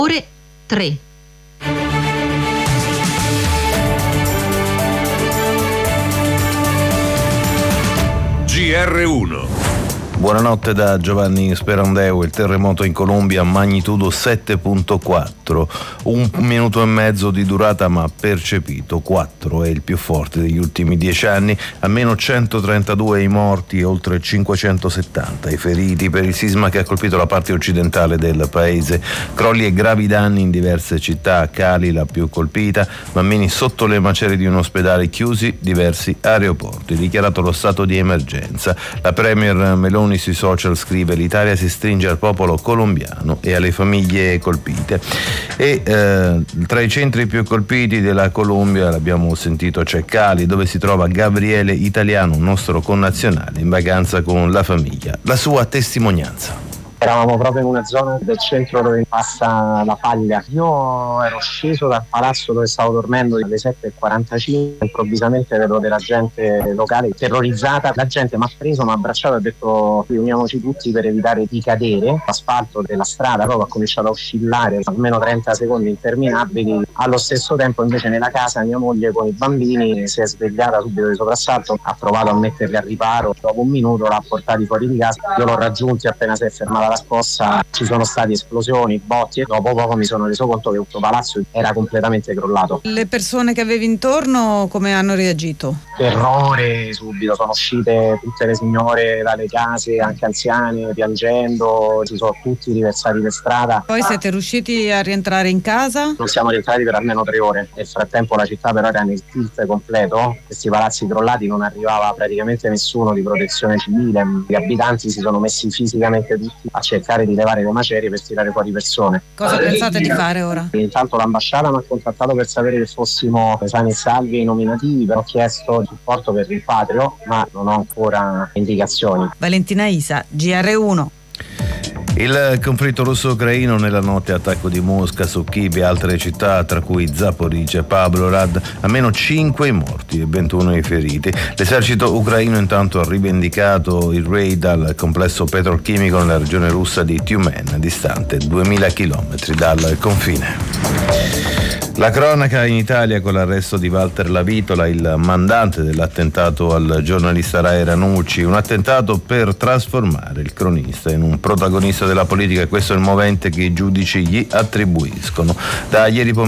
Ore 3. GR1. Buonanotte da Giovanni Sperandeo. Il terremoto in Colombia, magnitudo 7.4, 1 minuto e mezzo di durata ma percepito 4, è il più forte degli ultimi 10 anni, almeno 132 i morti e oltre 570 i feriti per il sisma che ha colpito la parte occidentale del paese. Crolli e gravi danni in diverse città, Cali la più colpita, bambini sotto le macerie di un ospedale, chiusi diversi aeroporti, dichiarato lo stato di emergenza. La premier Meloni sui social scrive: l'Italia si stringe al popolo colombiano e alle famiglie colpite. E tra i centri più colpiti della Colombia, l'abbiamo sentito, c'è Cali, dove si trova Gabriele Italiano, un nostro connazionale in vacanza con la famiglia. La sua testimonianza. Eravamo proprio in una zona del centro dove passa la Paglia. Io ero sceso dal palazzo dove stavo dormendo alle 7:45, improvvisamente vedo della gente locale terrorizzata. La gente mi ha preso, mi ha abbracciato e ha detto: uniamoci tutti per evitare di cadere. L'asfalto della strada proprio ha cominciato a oscillare, almeno 30 secondi interminabili. Allo stesso tempo invece nella casa mia moglie con i bambini si è svegliata subito di soprassalto, ha provato a metterli a riparo. Dopo un minuto l'ha portati fuori di casa, io l'ho raggiunti appena si è fermata la scossa, ci sono stati esplosioni, botti e dopo poco mi sono reso conto che tutto il palazzo era completamente crollato. Le persone che avevi intorno come hanno reagito? Terrore subito, sono uscite tutte le signore dalle case, anche anziane, piangendo, si sono tutti riversati per strada. Poi siete riusciti a rientrare in casa? Non siamo rientrati per almeno 3 ore. Nel frattempo la città però era nel tilt completo, questi palazzi crollati, non arrivava praticamente nessuno di protezione civile, gli abitanti si sono messi fisicamente tutti a cercare di levare le macerie per tirare fuori persone. Cosa pensate di fare ora? Intanto l'ambasciata mi ha contattato per sapere che fossimo sani e salvi e nominativi, però ho chiesto supporto per il rimpatrio, ma non ho ancora indicazioni. Valentina Isa, GR1. Il conflitto russo-ucraino, nella notte attacco di Mosca su Kiev e altre città, tra cui Zaporizhzhia e Pavlograd, almeno 5 i morti e 21 i feriti. L'esercito ucraino intanto ha rivendicato il raid al complesso petrolchimico nella regione russa di Tyumen, distante 2000 km dal confine. La cronaca in Italia con l'arresto di Walter Lavitola, il mandante dell'attentato al giornalista Rai Ranucci, un attentato per trasformare il cronista in un protagonista della politica, e questo è il movente che i giudici gli attribuiscono. Da ieri pomeriggio